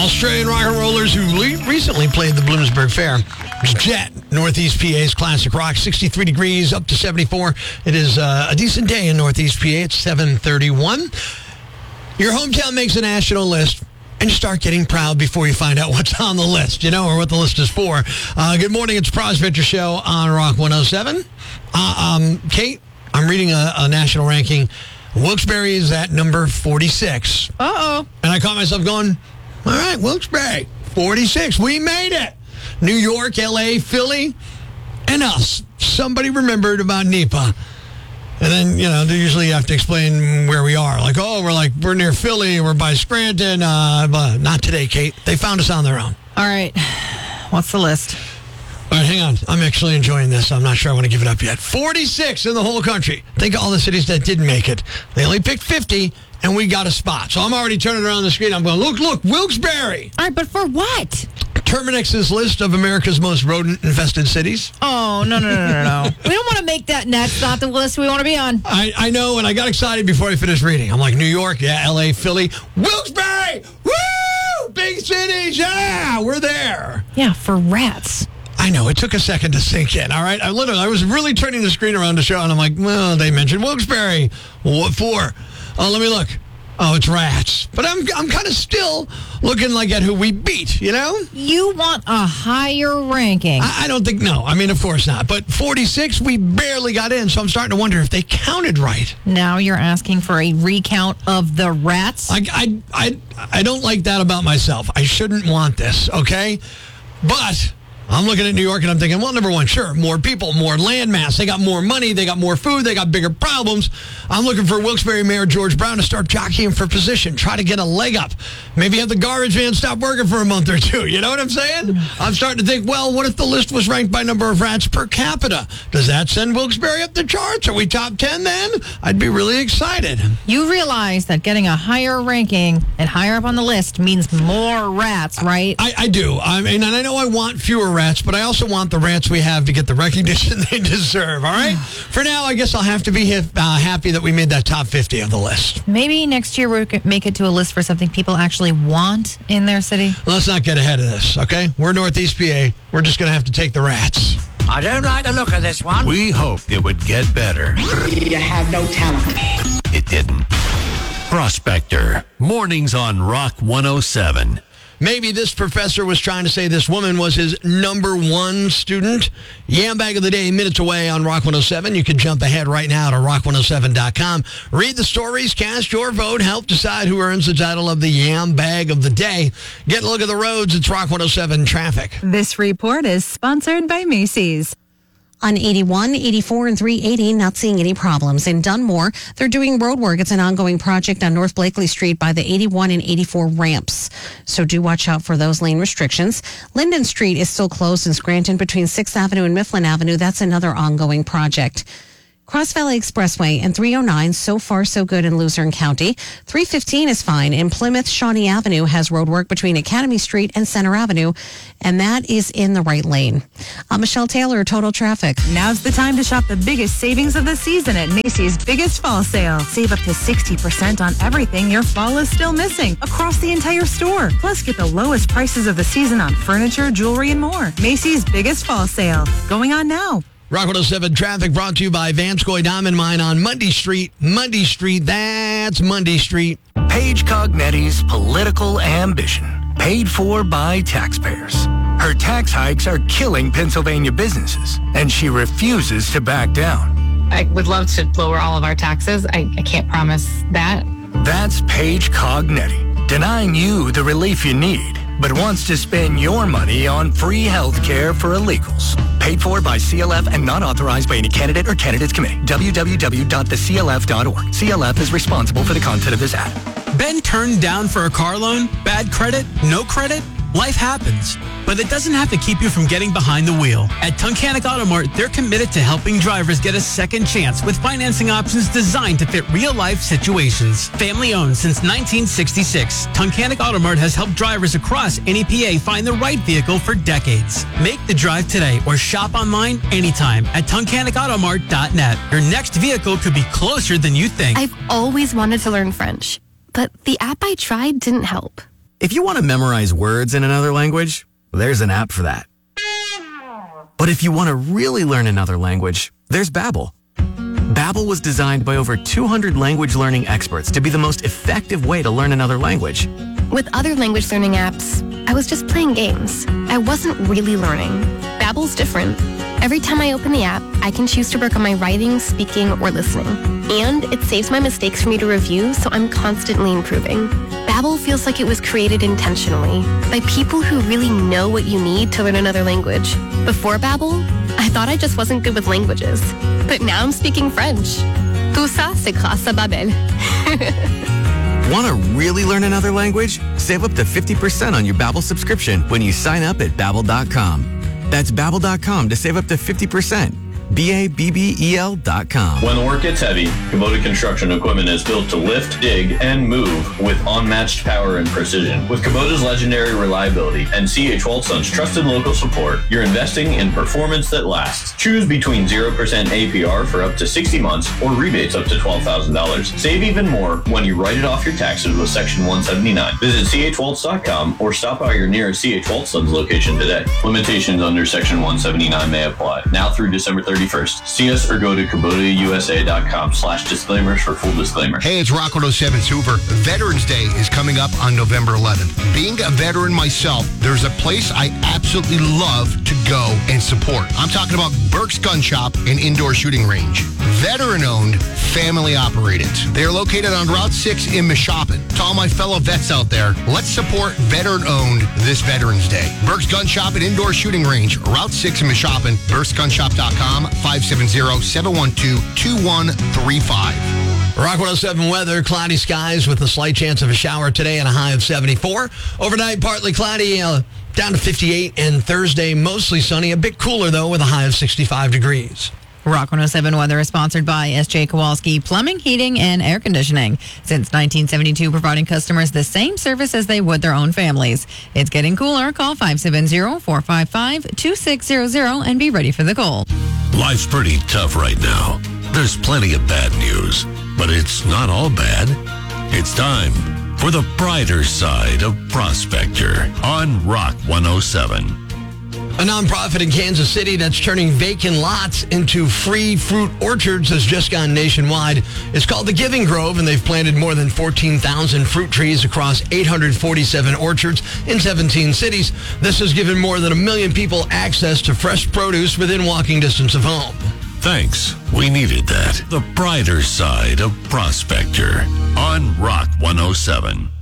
Australian rock and rollers who recently played the Bloomsburg Fair. It's Jet, Northeast PA's classic rock, 63 degrees up to 74. It is a decent day in Northeast PA. It's 7:31. Your hometown makes a national list, and you start getting proud before you find out what's on the list, or what the list is for. Good morning. It's Pros Venture Show on Rock 107. Kate, I'm reading a national ranking. Wilkes-Barre is at number 46. Uh-oh. And I caught myself going, all right, Wilkes-Barre, 46. We made it. New York, L.A., Philly, and us. Somebody remembered about NEPA. And then, they usually have to explain where we are. Like, we're near Philly, we're by Scranton. But not today, Kate. They found us on their own. All right. What's the list? All right, hang on. I'm actually enjoying this. I'm not sure I want to give it up yet. 46 in the whole country. Think of all the cities that didn't make it. They only picked 50, and we got a spot. So I'm already turning around the screen. I'm going, look, Wilkes-Barre. All right, but for what? Terminix's list of America's most rodent-infested cities. Oh, no. We don't want to make that next. Not the list we want to be on. I know, and I got excited before I finished reading. I'm like, New York, yeah, L.A., Philly, Wilkes-Barre, woo! Big cities, yeah, we're there. Yeah, for rats. I know, it took a second to sink in, all right? I was really turning the screen around to show, and I'm like, well, they mentioned Wilkes-Barre. Well, what for? Oh, let me look. Oh, it's rats. But I'm kind of still looking at who we beat, You want a higher ranking. I don't think, no. I mean, of course not. But 46, we barely got in, so I'm starting to wonder if they counted right. Now you're asking for a recount of the rats? I don't like that about myself. I shouldn't want this, okay? But I'm looking at New York and I'm thinking, well, number one, sure, more people, more land mass. They got more money. They got more food. They got bigger problems. I'm looking for Wilkes-Barre Mayor George Brown to start jockeying for position, try to get a leg up. Maybe have the garbage man stop working for a month or two. You know what I'm saying? I'm starting to think, well, what if the list was ranked by number of rats per capita? Does that send Wilkes-Barre up the charts? Are we top 10 then? I'd be really excited. You realize that getting a higher ranking and higher up on the list means more rats, right? I do. I mean, and I know I want fewer rats, but I also want the rats we have to get the recognition they deserve, all right? For now, I guess I'll have to be happy that we made that top 50 of the list. Maybe next year we'll make it to a list for something people actually want in their city. Let's not get ahead of this, okay? We're Northeast PA. We're just going to have to take the rats. I don't like the look of this one. We hoped it would get better. You have no talent. It didn't. Prospector. Mornings on Rock 107. Maybe this professor was trying to say this woman was his number one student. Yam Bag of the Day, minutes away on Rock 107. You can jump ahead right now to rock107.com. Read the stories, cast your vote, help decide who earns the title of the Yam Bag of the Day. Get a look at the roads. It's Rock 107 traffic. This report is sponsored by Macy's. On 81, 84, and 380, not seeing any problems. In Dunmore, they're doing road work. It's an ongoing project on North Blakely Street by the 81 and 84 ramps. So do watch out for those lane restrictions. Linden Street is still closed in Scranton between 6th Avenue and Mifflin Avenue. That's another ongoing project. Cross Valley Expressway and 309, so far so good in Luzerne County. 315 is fine. In Plymouth, Shawnee Avenue has road work between Academy Street and Center Avenue, and that is in the right lane. Michelle Taylor, Total Traffic. Now's the time to shop the biggest savings of the season at Macy's Biggest Fall Sale. Save up to 60% on everything your fall is still missing across the entire store. Plus, get the lowest prices of the season on furniture, jewelry, and more. Macy's Biggest Fall Sale. Going on now. Rock 107 traffic brought to you by Vanscoy Diamond Mine on Mundy Street. Mundy Street, that's Mundy Street. Paige Cognetti's political ambition, paid for by taxpayers. Her tax hikes are killing Pennsylvania businesses, and she refuses to back down. I would love to lower all of our taxes. I can't promise that. That's Paige Cognetti, denying you the relief you need, but wants to spend your money on free health care for illegals. Paid for by CLF and not authorized by any candidate or candidates committee. www.theclf.org. CLF is responsible for the content of this ad. Been turned down for a car loan? Bad credit? No credit? Life happens. But it doesn't have to keep you from getting behind the wheel. At Tunkhannock Auto Mart, they're committed to helping drivers get a second chance with financing options designed to fit real-life situations. Family-owned since 1966, Tunkhannock Auto Mart has helped drivers across NEPA find the right vehicle for decades. Make the drive today or shop online anytime at tunkhannockautomart.net. Your next vehicle could be closer than you think. I've always wanted to learn French, but the app I tried didn't help. If you want to memorize words in another language, there's an app for that. But if you want to really learn another language, there's Babbel. Babbel was designed by over 200 language learning experts to be the most effective way to learn another language. With other language learning apps, I was just playing games. I wasn't really learning. Babbel's different. Every time I open the app, I can choose to work on my writing, speaking, or listening. And it saves my mistakes for me to review, so I'm constantly improving. Babbel feels like it was created intentionally by people who really know what you need to learn another language. Before Babbel, I thought I just wasn't good with languages. But now I'm speaking French. Tout ça, c'est grâce à Babbel. Want to really learn another language? Save up to 50% on your Babbel subscription when you sign up at Babbel.com. That's Babbel.com to save up to 50%. Babbel.com. When the work gets heavy, Kubota Construction Equipment is built to lift, dig, and move with unmatched power and precision. With Kubota's legendary reliability and C.H. Waltson's trusted local support, you're investing in performance that lasts. Choose between 0% APR for up to 60 months or rebates up to $12,000. Save even more when you write it off your taxes with Section 179. Visit chwaltz.com or stop by your nearest C.H. Waltson's location today. Limitations under Section 179 may apply. Now through December 31st. See us or go to KubotaUSA.com/disclaimers for full disclaimer. Hey, it's Rock 107's Hoover. Veterans Day is coming up on November 11th. Being a veteran myself, there's a place I absolutely love to go and support. I'm talking about Burke's Gun Shop and Indoor Shooting Range. Veteran-owned, family-operated. They're located on Route 6 in Mashopin. To all my fellow vets out there, let's support veteran-owned this Veterans Day. Burke's Gun Shop and Indoor Shooting Range, Route 6 in Mashopin, Burke'sGunShop.com, 570-712-2135. Rock 107 weather, cloudy skies with a slight chance of a shower today and a high of 74. Overnight, partly cloudy, down to 58, and Thursday, mostly sunny. A bit cooler, though, with a high of 65 degrees. Rock 107 weather is sponsored by S.J. Kowalski Plumbing, Heating, and Air Conditioning. Since 1972, providing customers the same service as they would their own families. It's getting cooler. Call 570-455-2600 and be ready for the cold. Life's pretty tough right now. There's plenty of bad news, but it's not all bad. It's time for the brighter side of Prospector on Rock 107. A nonprofit in Kansas City that's turning vacant lots into free fruit orchards has just gone nationwide. It's called the Giving Grove, and they've planted more than 14,000 fruit trees across 847 orchards in 17 cities. This has given more than 1 million people access to fresh produce within walking distance of home. Thanks. We needed that. The brighter side of Prospector on Rock 107.